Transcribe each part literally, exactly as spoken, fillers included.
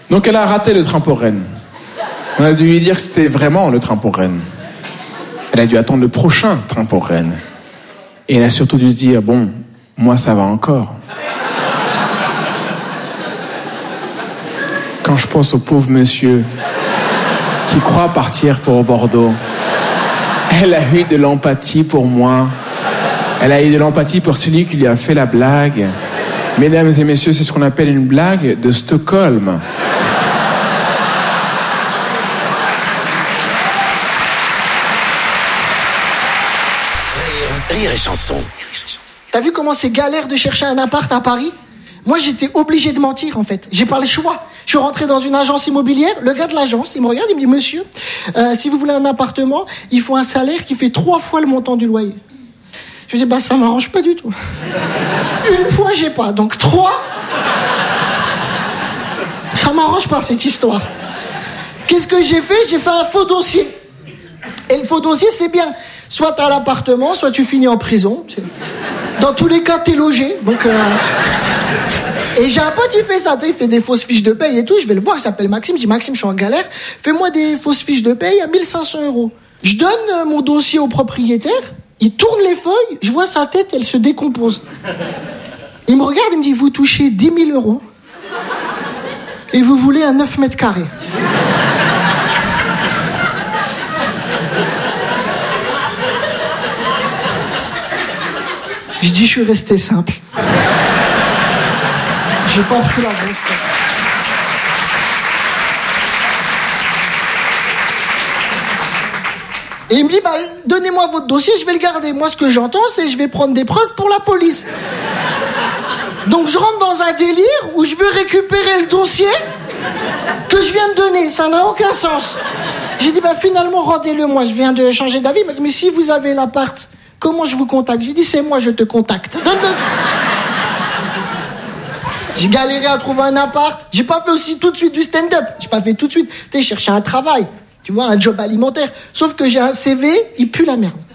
Donc elle a raté le train pour Rennes. On a dû lui dire que c'était vraiment le train pour Rennes. Elle a dû attendre le prochain train pour Rennes. Et elle a surtout dû se dire, bon, moi ça va encore. Quand je pense au pauvre monsieur qui croit partir pour Bordeaux, elle a eu de l'empathie pour moi. Elle a eu de l'empathie pour celui qui lui a fait la blague. Mesdames et messieurs, c'est ce qu'on appelle une blague de Stockholm. Rire et chanson. T'as vu comment c'est galère de chercher un appart à Paris ? Moi, j'étais obligé de mentir, en fait. J'ai pas le choix. Je suis rentré dans une agence immobilière. Le gars de l'agence, il me regarde, il me dit, monsieur, euh, si vous voulez un appartement, il faut un salaire qui fait trois fois le montant du loyer. Je lui dis, bah, ça m'arrange pas du tout. Une fois, j'ai pas. Donc, trois. Ça m'arrange pas, cette histoire. Qu'est-ce que j'ai fait ? J'ai fait un faux dossier. Et le faux dossier, c'est bien. Soit t'as l'appartement, soit tu finis en prison. Dans tous les cas, t'es logé. Donc, euh... Et j'ai un pote, il fait ça. Il fait des fausses fiches de paye et tout. Je vais le voir, il s'appelle Maxime. Je dis, Maxime, je suis en galère. Fais-moi des fausses fiches de paye à mille cinq cents euros. Je donne mon dossier au propriétaire. Il tourne les feuilles. Je vois sa tête, elle se décompose. Il me regarde, il me dit, vous touchez dix mille euros. Et vous voulez un neuf mètres carrés. Je dis, je suis resté simple. J'ai pas pris la grosse tête. Et il me dit, bah, donnez-moi votre dossier, je vais le garder. Moi, ce que j'entends, c'est je vais prendre des preuves pour la police. Donc, je rentre dans un délire où je veux récupérer le dossier que je viens de donner. Ça n'a aucun sens. J'ai dit, bah, finalement, rendez-le moi. Je viens de changer d'avis. Il m'a dit, mais si vous avez l'appart, comment je vous contacte ? J'ai dit, c'est moi, je te contacte. Donne-le. J'ai galéré à trouver un appart. J'ai pas fait aussi tout de suite du stand-up. J'ai pas fait tout de suite. Tu sais, chercher un travail. Tu vois, un job alimentaire. Sauf que j'ai un C V, il pue la merde.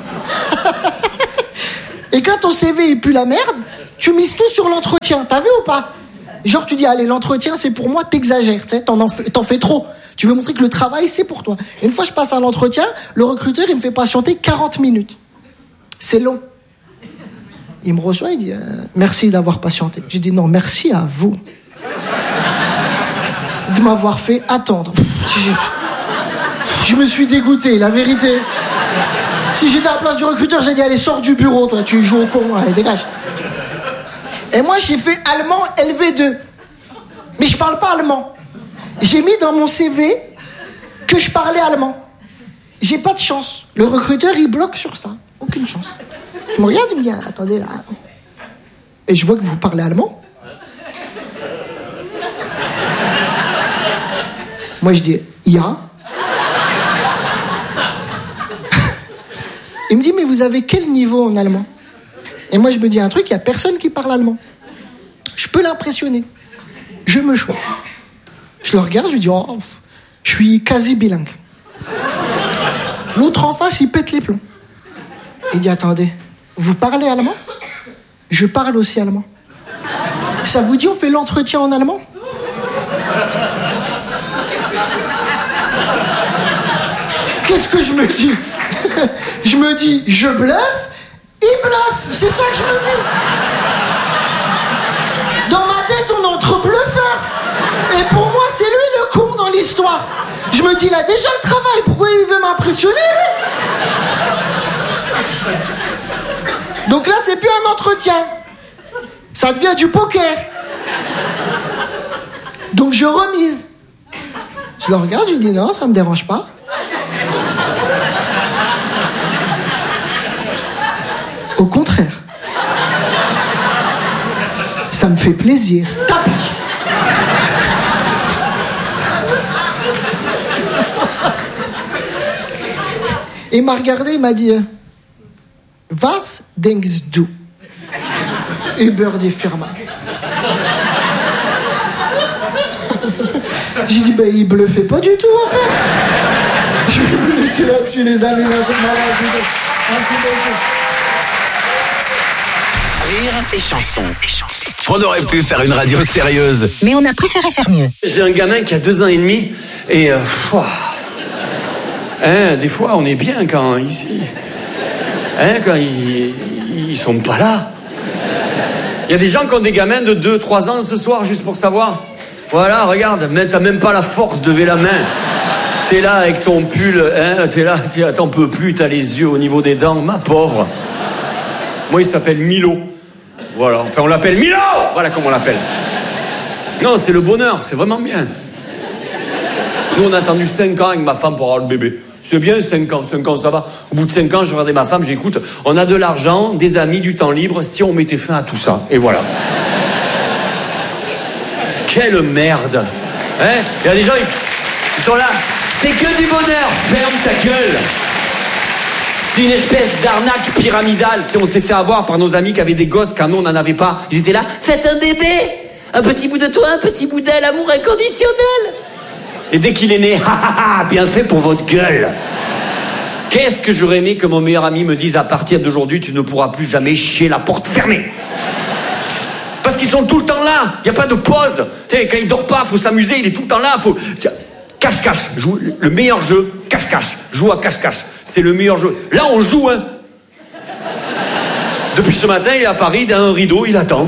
Et quand ton C V, il pue la merde, tu mises tout sur l'entretien. T'as vu ou pas ? Genre, tu dis, allez, l'entretien, c'est pour moi, t'exagères. Tu sais, t'en, en fais, t'en fais trop. Tu veux montrer que le travail, c'est pour toi. Et une fois, je passe à l'entretien, le recruteur, il me fait patienter quarante minutes. C'est long. Il me reçoit, il dit, euh, merci d'avoir patienté. J'ai dit, non, merci à vous. De m'avoir fait attendre. Je me suis dégoûté, la vérité. Si j'étais à la place du recruteur, j'ai dit, allez, sors du bureau, toi, tu joues au con, allez, dégage. Et moi, j'ai fait allemand L V deux. Mais je parle pas allemand. J'ai mis dans mon C V que je parlais allemand. J'ai pas de chance. Le recruteur, il bloque sur ça. Aucune chance. Il me regarde, il me dit, attendez, là. Et je vois que vous parlez allemand. Moi, je dis, ja. Il me dit, mais vous avez quel niveau en allemand ? Et moi, je me dis un truc, il n'y a personne qui parle allemand. Je peux l'impressionner. Je me choisis. Je le regarde, je lui dis, oh, je suis quasi bilingue. L'autre en face, il pète les plombs. Il dit, attendez, vous parlez allemand ? Je parle aussi allemand. Ça vous dit, on fait l'entretien en allemand ? Qu'est-ce que je me dis ? Je me dis, je bluffe, il bluffe. C'est ça que je me dis. Dans ma tête, on est entre bluffeurs. Et pour moi, c'est lui le con dans l'histoire. Je me dis, il a déjà le travail, pourquoi il veut m'impressionner ? Donc là, c'est plus un entretien. Ça devient du poker. Donc je remise. Je le regarde, je lui dis, non, ça me dérange pas. Au contraire. Ça me fait plaisir. Tapis. Et il m'a regardé, il m'a dit, was denkst du über die Firma? J'ai dit, bah, il bluffait pas du tout, en fait. Je vais vous laisser là-dessus, les amis. Merci beaucoup. Rire et chanson. On aurait pu faire une radio sérieuse, mais on a préféré faire mieux. J'ai un gamin qui a deux ans et demi et euh, pfouah, hein, des fois on est bien quand ils, hein, quand ils, ils sont pas là. Il y a des gens qui ont des gamins de deux trois ans ce soir juste pour savoir. Voilà, regarde, mais t'as même pas la force de lever la main. T'es là avec ton pull, hein, t'es là, t'es, t'en peux plus, t'as les yeux au niveau des dents, ma pauvre. Moi, il s'appelle Milo. Voilà, enfin, on l'appelle Milo. Voilà comment on l'appelle. Non, c'est le bonheur, c'est vraiment bien. Nous, on a attendu cinq ans avec ma femme pour avoir le bébé. C'est bien, cinq ans, cinq ans, ça va. Au bout de cinq ans, je regardais ma femme, j'écoute, on a de l'argent, des amis, du temps libre, si on mettait fin à tout ça. Et voilà. Quelle merde. Hein? Il y a des gens, ils sont là. C'est que du bonheur. Ferme ta gueule. C'est une espèce d'arnaque pyramidale. Tu sais, on s'est fait avoir par nos amis qui avaient des gosses quand nous, on n'en avait pas. Ils étaient là. Faites un bébé. Un petit bout de toi, un petit bout d'elle, amour inconditionnel. Et dès qu'il est né, ha ha ha, bien fait pour votre gueule. Qu'est-ce que j'aurais aimé que mon meilleur ami me dise à partir d'aujourd'hui, tu ne pourras plus jamais chier la porte fermée. Parce qu'ils sont tout le temps là. Il n'y a pas de pause. Tu sais, quand il dort pas, faut s'amuser. Il est tout le temps là. Faut... Cache-cache. Joue... Le meilleur jeu, cache-cache. Joue à cache-cache. C'est le meilleur jeu. Là, on joue, hein. Depuis ce matin, il est à Paris, dans un rideau, il attend.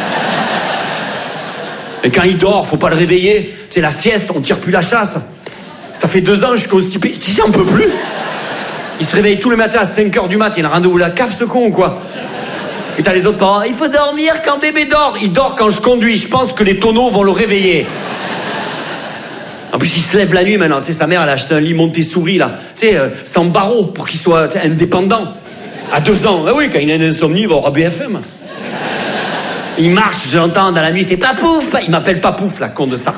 Et quand il dort, faut pas le réveiller. C'est la sieste, on tire plus la chasse. Ça fait deux ans, je suis constipé. Je dis, j'en peux plus. Il se réveille tous les matins à cinq heures du mat. Il a un rendez-vous à la cave, ce con, ou quoi? Et t'as les autres parents, il faut dormir quand bébé dort. Il dort quand je conduis. Je pense que les tonneaux vont le réveiller. En plus, il se lève la nuit maintenant. Tu sais, sa mère, elle a acheté un lit Montessori, là. Tu sais, euh, sans barreaux, pour qu'il soit tu sais, indépendant. À deux ans. Ah oui, quand il a une insomnie, il va voir B F M. Il marche, je l'entends dans la nuit, il fait Papouf. Il m'appelle Papouf, la con de ça.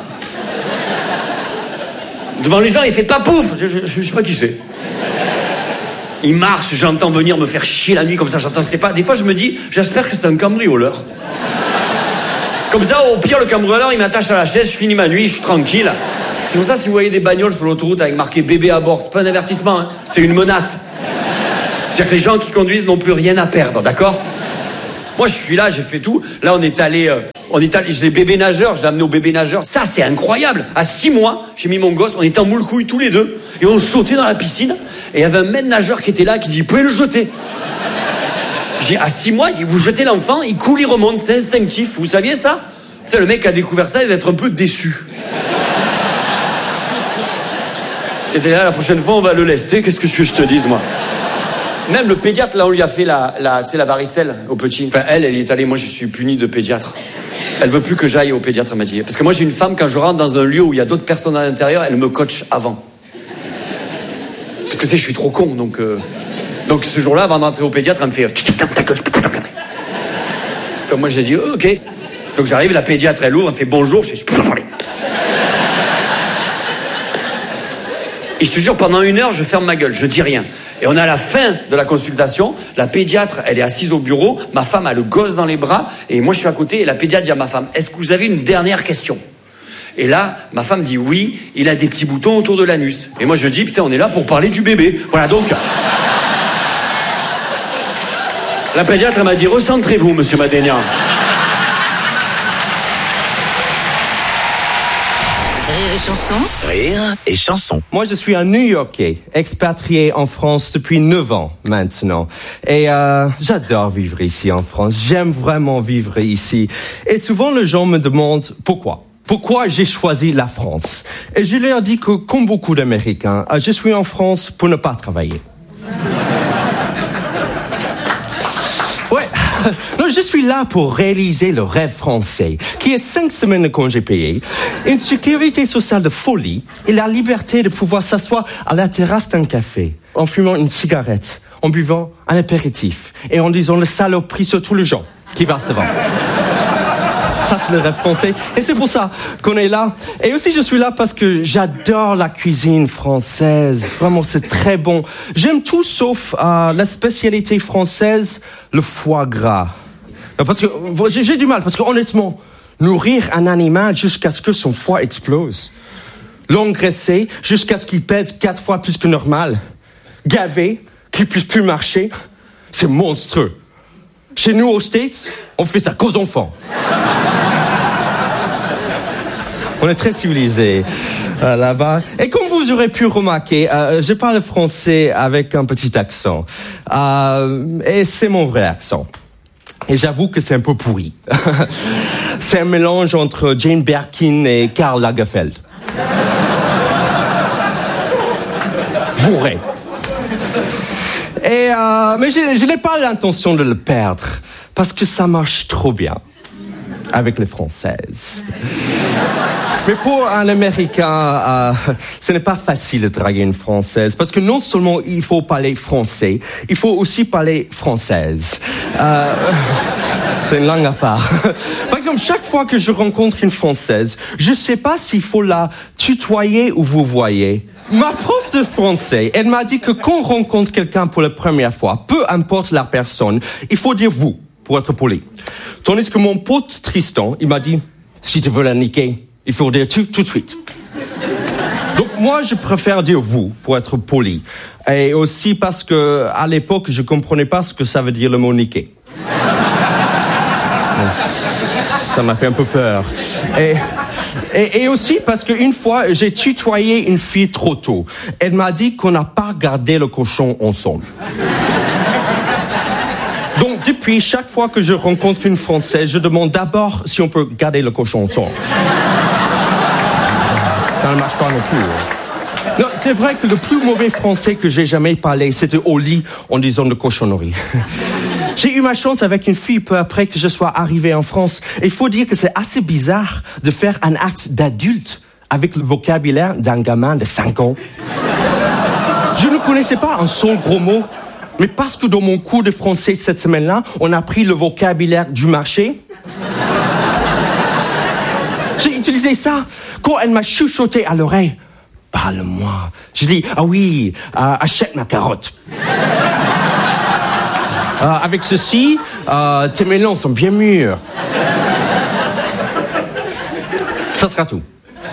Devant les gens, il fait Papouf. Je, je, je sais pas qui c'est. Il marche, j'entends venir me faire chier la nuit comme ça, j'entends, c'est pas. Des fois, je me dis, j'espère que c'est un cambrioleur. Comme ça, au pire, le cambrioleur, il m'attache à la chaise, je finis ma nuit, je suis tranquille. C'est pour ça, si vous voyez des bagnoles sur l'autoroute avec marqué bébé à bord, c'est pas un avertissement, hein, c'est une menace. C'est-à-dire que les gens qui conduisent n'ont plus rien à perdre, d'accord? Moi, je suis là, j'ai fait tout. Là, on est allé, euh, on est allé, j'ai les bébés nageurs, je l'ai amené au bébé nageur. Ça, c'est incroyable. À six mois, j'ai mis mon gosse, on était en moule couille tous les deux, et on sautait dans la piscine. Et il y avait un maître nageur qui était là, qui dit, vous pouvez le jeter. J'ai à six mois, il dit, vous jetez l'enfant, il coule, il remonte, c'est instinctif. Vous saviez ça? Putain, le mec a découvert ça, il va être un peu déçu. Il était là, la prochaine fois, on va le lester. Qu'est-ce que tu veux que je te dise, moi? Même le pédiatre, là, on lui a fait la, la, tu sais, la varicelle au petit. Enfin, elle, elle y est allée. Moi, je suis puni de pédiatre. Elle veut plus que j'aille au pédiatre, elle m'a dit. Parce que moi, j'ai une femme, quand je rentre dans un lieu où il y a d'autres personnes à l'intérieur, elle me coach avant. Parce que, tu sais, je suis trop con, donc... Euh... Donc, ce jour-là, avant d'entrer au pédiatre, elle me fait... Ta gueule, je peux pas t'encadrer. Donc, moi, j'ai dit, oh, ok. Donc, j'arrive, la pédiatre, elle ouvre, elle me fait bonjour, je fais, je peux pas parler. Et je te jure, pendant une heure, je ferme ma gueule, je dis rien. Et on est à la fin de la consultation, la pédiatre, elle est assise au bureau, ma femme a le gosse dans les bras, et moi je suis à côté, et la pédiatre dit à ma femme, est-ce que vous avez une dernière question? Et là, ma femme dit oui, il a des petits boutons autour de l'anus. Et moi je dis, putain, on est là pour parler du bébé. Voilà, donc... La pédiatre, elle m'a dit, recentrez-vous, monsieur Madénian. Rire et chanson. Rire et chanson. Moi, je suis un New-Yorkais, expatrié en France depuis neuf ans maintenant. Et euh, j'adore vivre ici en France. J'aime vraiment vivre ici. Et souvent, les gens me demandent pourquoi. Pourquoi j'ai choisi la France? Et je leur dis que, comme beaucoup d'Américains, je suis en France pour ne pas travailler. Ouais, non, je suis là pour réaliser le rêve français, qui est cinq semaines de congés payés, une sécurité sociale de folie et la liberté de pouvoir s'asseoir à la terrasse d'un café, en fumant une cigarette, en buvant un apéritif et en disant le saloperie sur tous les gens qui va se vendre. Ça, c'est le rêve français. Et c'est pour ça qu'on est là. Et aussi, je suis là parce que j'adore la cuisine française. Vraiment, c'est très bon. J'aime tout sauf euh, la spécialité française, le foie gras. Non, parce que j'ai, j'ai du mal, parce que honnêtement, nourrir un animal jusqu'à ce que son foie explose, l'engraisser jusqu'à ce qu'il pèse quatre fois plus que normal, gaver, qu'il puisse plus marcher, c'est monstrueux. Chez nous, aux States, on fait ça qu'aux enfants. On est très civilisés euh, là-bas. Et comme vous aurez pu remarquer, euh, je parle français avec un petit accent. Euh, et c'est mon vrai accent. Et j'avoue que c'est un peu pourri. C'est un mélange entre Jane Birkin et Karl Lagerfeld. Bourré. Et euh, mais je, je n'ai pas l'intention de le perdre, parce que ça marche trop bien avec les Françaises. Mais pour un Américain, euh, ce n'est pas facile de draguer une Française, parce que non seulement il faut parler français, il faut aussi parler française. Euh, c'est une langue à part. Par exemple, chaque fois que je rencontre une Française, je ne sais pas s'il faut la tutoyer ou vous voyez. Ma prof de français, elle m'a dit que quand on rencontre quelqu'un pour la première fois, peu importe la personne, il faut dire vous, pour être poli. Tandis que mon pote Tristan, il m'a dit, si tu veux la niquer, il faut dire tu tout de suite. Donc moi, je préfère dire vous, pour être poli. Et aussi parce que, à l'époque, je comprenais pas ce que ça veut dire le mot niquer. Ça m'a fait un peu peur. Et... Et, et aussi parce qu'une fois, j'ai tutoyé une fille trop tôt. Elle m'a dit qu'on n'a pas gardé le cochon ensemble. Donc, depuis, chaque fois que je rencontre une Française, je demande d'abord si on peut garder le cochon ensemble. Ça ne marche pas non plus. Non, c'est vrai que le plus mauvais français que j'ai jamais parlé, c'était au lit en disant de cochonnerie. J'ai eu ma chance avec une fille peu après que je sois arrivé en France. Et il faut dire que c'est assez bizarre de faire un acte d'adulte avec le vocabulaire d'un gamin de cinq ans. Je ne connaissais pas un seul gros mot, mais parce que dans mon cours de français cette semaine-là, on a pris le vocabulaire du marché. J'ai utilisé ça quand elle m'a chuchoté à l'oreille. Parle-moi. Je dis, ah oui, euh, achète ma carotte. Euh, avec ceci, euh, tes melons sont bien mûrs. Ça sera tout.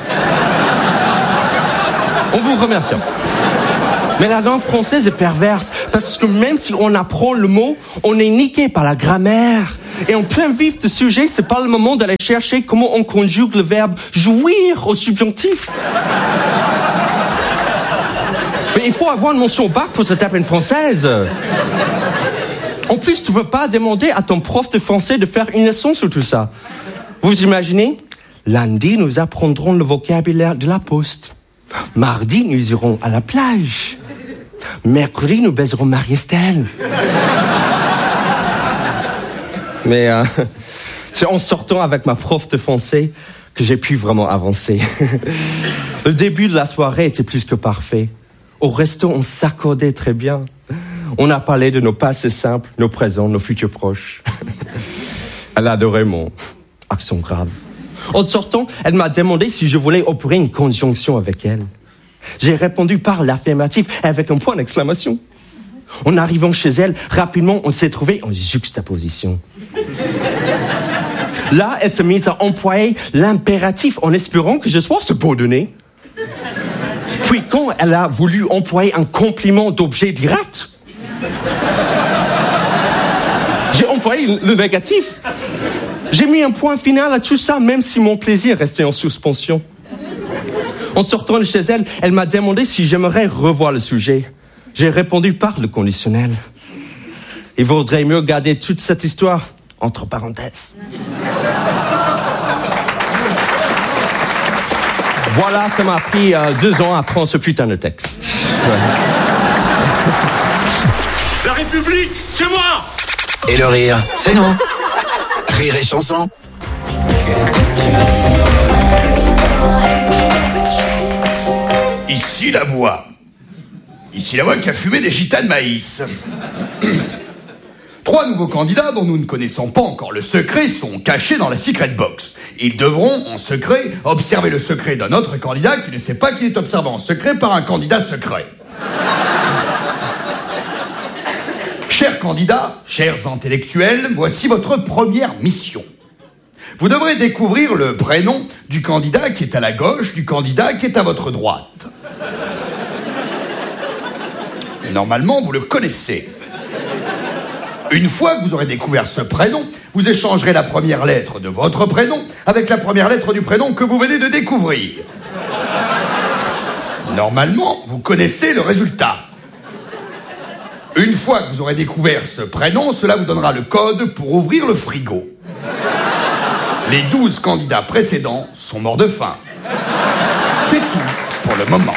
On vous remercie. Mais la langue française est perverse, parce que même si on apprend le mot, on est niqué par la grammaire. Et en plein vif du sujet, c'est pas le moment d'aller chercher comment on conjugue le verbe jouir au subjonctif. Mais il faut avoir une mention au bac pour se taper une française. En plus, tu ne peux pas demander à ton prof de français de faire une leçon sur tout ça. Vous imaginez? Lundi, nous apprendrons le vocabulaire de la poste. Mardi, nous irons à la plage. Mercredi, nous baiserons Marie-Estelle. Mais euh, c'est en sortant avec ma prof de français que j'ai pu vraiment avancer. Le début de la soirée était plus que parfait. Au resto, on s'accordait très bien. On a parlé de nos passés simples, nos présents, nos futurs proches. Elle adorait mon accent grave. En sortant, elle m'a demandé si je voulais opérer une conjonction avec elle. J'ai répondu par l'affirmatif avec un point d'exclamation. En arrivant chez elle, rapidement, on s'est trouvé en juxtaposition. Là, elle s'est mise à employer l'impératif en espérant que je sois subordonné. Puis quand elle a voulu employer un complément d'objet direct, j'ai employé le négatif. J'ai mis un point final à tout ça, même si mon plaisir restait en suspension. En sortant de chez elle, elle m'a demandé si j'aimerais revoir le sujet. J'ai répondu par le conditionnel. Il vaudrait mieux garder toute cette histoire entre parenthèses. Voilà, ça m'a pris euh, deux ans à apprendre ce putain de texte. Ouais. La République, c'est moi! Et le rire, c'est nous. Rire et chanson. Ici la voix. Ici la voix qui a fumé des gitanes maïs. Trois nouveaux candidats dont nous ne connaissons pas encore le secret sont cachés dans la secret box. Ils devront, en secret, observer le secret d'un autre candidat qui ne sait pas qu'il est observé en secret par un candidat secret. Chers candidats, chers intellectuels, voici votre première mission. Vous devrez découvrir le prénom du candidat qui est à la gauche, du candidat qui est à votre droite. Normalement, vous le connaissez. Une fois que vous aurez découvert ce prénom, vous échangerez la première lettre de votre prénom avec la première lettre du prénom que vous venez de découvrir. Normalement, vous connaissez le résultat. Une fois que vous aurez découvert ce prénom, cela vous donnera le code pour ouvrir le frigo. Les douze candidats précédents sont morts de faim. C'est tout pour le moment.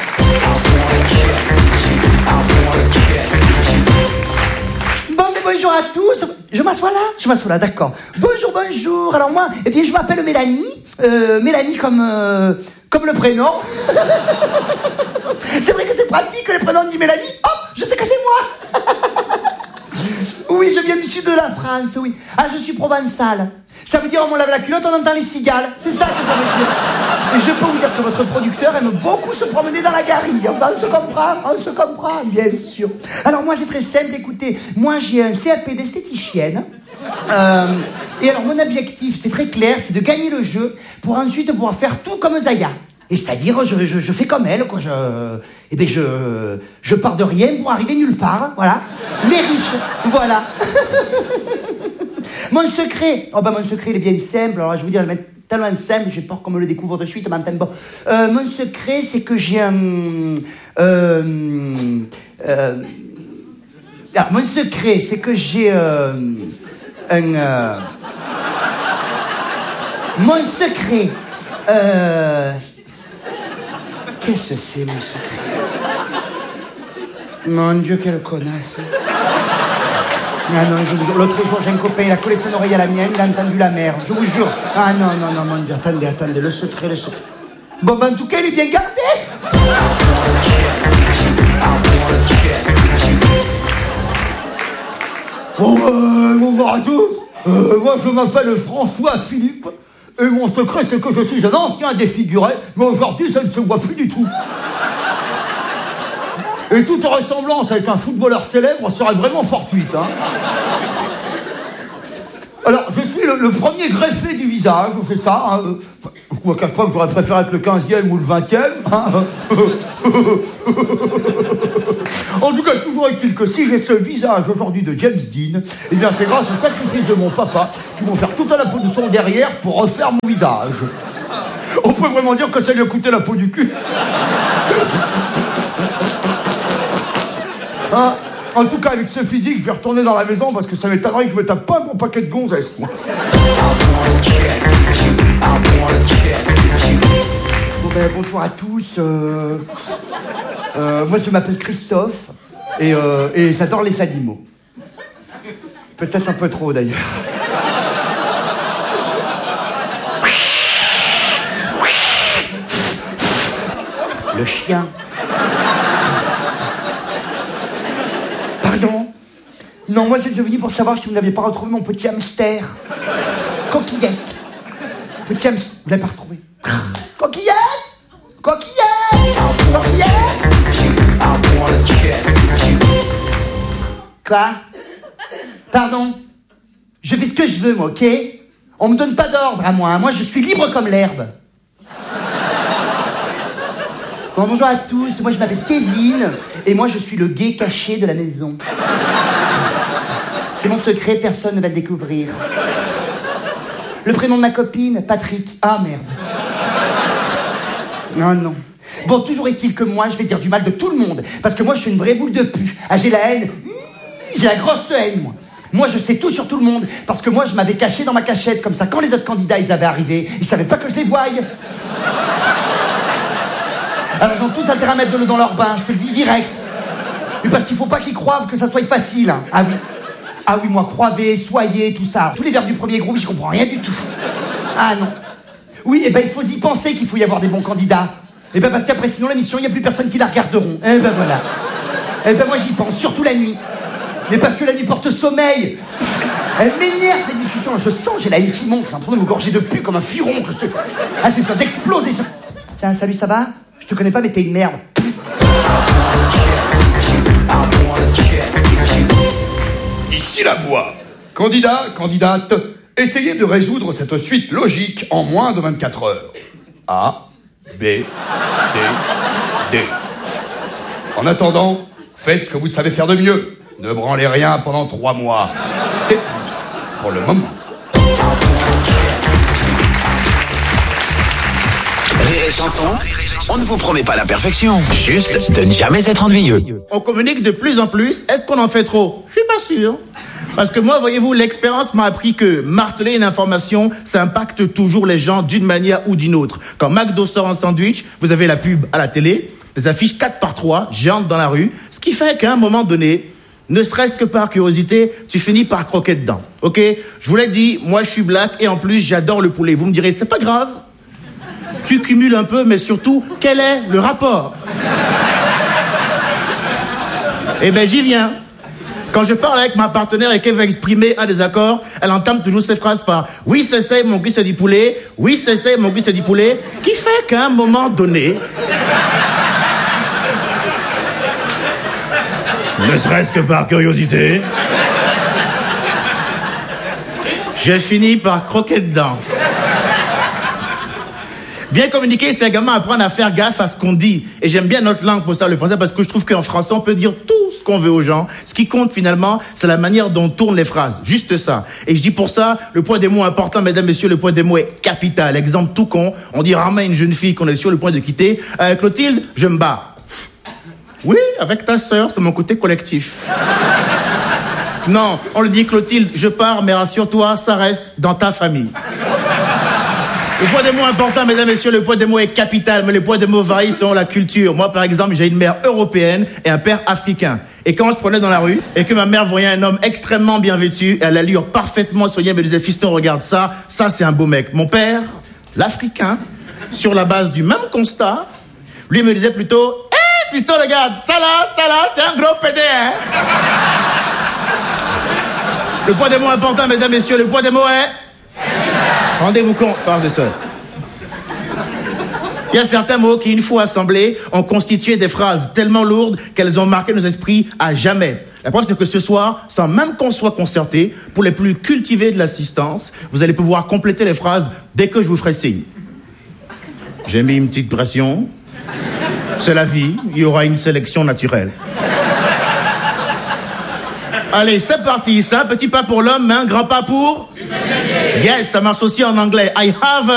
Bon, mais bonjour à tous. Je m'assois là Je m'assois là, d'accord. Bonjour, bonjour. Alors moi, eh bien, je m'appelle Mélanie. Euh, Mélanie comme, euh, comme le prénom. C'est vrai que c'est pratique que le prénom dit Mélanie. Oh, je sais que c'est moi. Oui, je viens du sud de la France, oui. Ah, je suis provençale. Ça veut dire on me lave la culotte, on entend les cigales. C'est ça que ça veut dire. Et je peux vous dire que votre producteur aime beaucoup se promener dans la garrigue. Enfin, on se comprend, on se comprend, bien sûr. Alors moi, c'est très simple, écoutez. Moi, j'ai un C A P d'esthéticienne. Euh, et alors, mon objectif, c'est très clair, c'est de gagner le jeu pour ensuite pouvoir faire tout comme Zaya. Et c'est-à-dire, je, je, je fais comme elle, quoi. Je, eh ben, je, je pars de rien pour arriver nulle part, voilà. Mais riche, voilà. Mon secret, oh ben mon secret il est bien simple. Alors je vais vous dire, il est tellement simple, j'ai peur qu'on me le découvre de suite. Mais enfin, bon. euh, mon secret, c'est que j'ai un. Euh, euh, alors, mon secret, c'est que j'ai euh, un. Euh, mon secret. Euh, qu'est-ce que c'est, mon secret? Mon Dieu, quelle connasse. Ah non, je vous jure, l'autre jour, j'ai un copain, il a collé son oreille à la mienne, il a entendu la mer, je vous jure. Ah non, non, non, mon Dieu, attendez, attendez, le secret, le secret. Bon, ben, en tout cas, il est bien gardé. Bon, euh, bonjour à tous. Euh, moi, je m'appelle François Philippe, et mon secret, c'est que je suis un ancien défiguré, mais aujourd'hui, ça ne se voit plus du tout. Et toute ressemblance avec un footballeur célèbre serait vraiment fortuite. Hein. Alors, je suis le, le premier greffé du visage, c'est ça. Hein. Je ne cache pas que j'aurais préféré être le quinzième ou le vingtième. Hein. En tout cas, toujours est-il que si j'ai ce visage aujourd'hui de James Dean, eh bien c'est grâce au sacrifice de mon papa qui vont faire toute la peau de son derrière pour refaire mon visage. On peut vraiment dire que ça lui a coûté la peau du cul. Hein, en tout cas, avec ce physique, je vais retourner dans la maison parce que ça m'étonnerait que je me tape pas mon paquet de gonzesses. Bon, ben, bonjour à tous. Euh, euh, moi, je m'appelle Christophe et, euh, et j'adore les animaux. Peut-être un peu trop, d'ailleurs. Le chien. Pardon? Non, moi j'étais venu pour savoir si vous n'aviez pas retrouvé mon petit hamster. Coquillette. Petit hamster. Vous l'avez pas retrouvé? Coquillette! Coquillette! Coquillette! Quoi? Pardon? Je fais ce que je veux, moi, ok? On me donne pas d'ordre à moi. Hein. Moi, je suis libre comme l'herbe. Bon, bonjour à tous, moi je m'appelle Kevin, et moi je suis le gay caché de la maison. C'est mon secret, personne ne va le découvrir. Le prénom de ma copine, Patrick. Ah merde. Non, non. Bon, toujours est-il que moi, je vais dire du mal de tout le monde, parce que moi je suis une vraie boule de pu. Ah, j'ai la haine, j'ai la grosse haine, moi. Moi, je sais tout sur tout le monde, parce que moi, je m'avais caché dans ma cachette, comme ça, quand les autres candidats, ils avaient arrivé, ils savaient pas que je les voyais. Alors ils ont tous intérêt à mettre de l'eau dans leur bain, je te le dis direct. Mais parce qu'il faut pas qu'ils croient que ça soit facile. Hein. Ah oui. Ah oui, moi, croivez, soyez, tout ça. Tous les verbes du premier groupe, j'y comprends rien du tout. Ah non. Oui, et ben il faut y penser qu'il faut y avoir des bons candidats. Et ben parce qu'après sinon l'émission, il n'y a plus personne qui la regarderont. Et ben voilà. Et ben moi j'y pense, surtout la nuit. Mais parce que la nuit porte sommeil. Elle m'énerve cette discussion, je sens, j'ai la haine qui monte, c'est en train de me gorger de pu comme un furon. Que je te... Ah, c'est en train d'exploser ça. Tiens, salut, ça va? Je te connais pas, mais t'es une merde. Ici la voix. Candidat, candidate, essayez de résoudre cette suite logique en moins de vingt-quatre heures. A, B, C, D. En attendant, faites ce que vous savez faire de mieux. Ne branlez rien pendant trois mois. C'est pour le moment. Rire et chanson, on ne vous promet pas la perfection, juste de ne jamais être ennuyeux. On communique de plus en plus, est-ce qu'on en fait trop? Je suis pas sûr. Parce que moi, voyez-vous, l'expérience m'a appris que marteler une information, ça impacte toujours les gens d'une manière ou d'une autre. Quand McDo sort un sandwich, vous avez la pub à la télé, des affiches quatre par trois, géantes dans la rue, ce qui fait qu'à un moment donné, ne serait-ce que par curiosité, tu finis par croquer dedans. Ok? Je vous l'ai dit, moi je suis black et en plus j'adore le poulet. Vous me direz, c'est pas grave. Tu cumules un peu, mais surtout, quel est le rapport? Eh ben j'y viens. Quand je parle avec ma partenaire et qu'elle veut exprimer un désaccord, elle entame toujours ces phrases par « Oui, c'est ça, mon goût c'est du poulet. Oui, c'est ça, mon goût c'est du poulet. » Ce qui fait qu'à un moment donné... ne serait-ce que par curiosité, j'ai fini par croquer dedans. Bien communiquer, c'est également apprendre à faire gaffe à ce qu'on dit. Et j'aime bien notre langue pour ça, le français, parce que je trouve qu'en français, on peut dire tout ce qu'on veut aux gens. Ce qui compte finalement, c'est la manière dont on tourne les phrases. Juste ça. Et je dis pour ça, le poids des mots est important, mesdames, messieurs, le poids des mots est capital. Exemple tout con, on dit rarement à une jeune fille qu'on est sur le point de quitter. Euh, Clotilde, je me bats. Oui, avec ta sœur, c'est mon côté collectif. Non, on le dit, Clotilde, je pars, mais rassure-toi, ça reste dans ta famille. Le poids des mots est important, mesdames, messieurs, le poids des mots est capital, mais le poids des mots varie selon la culture. Moi, par exemple, j'ai une mère européenne et un père africain. Et quand on se prenait dans la rue, et que ma mère voyait un homme extrêmement bien vêtu, et à l'allure parfaitement soignée, elle me disait, fiston, regarde ça, ça c'est un beau mec. Mon père, l'Africain, sur la base du même constat, lui me disait plutôt, hé, fiston, regarde, ça là, ça là, c'est un gros pédé, hein. Le poids des mots est important, mesdames, messieurs, le poids des mots est... Rendez-vous compte, frères et sœurs. Il y a certains mots qui, une fois assemblés, ont constitué des phrases tellement lourdes qu'elles ont marqué nos esprits à jamais. La preuve, c'est que ce soir, sans même qu'on soit concerté, pour les plus cultivés de l'assistance, vous allez pouvoir compléter les phrases dès que je vous ferai signe. J'ai mis une petite pression. C'est la vie, il y aura une sélection naturelle. Allez, c'est parti. C'est un petit pas pour l'homme, mais un grand pas pour... Yes, ça marche aussi en anglais. I have a...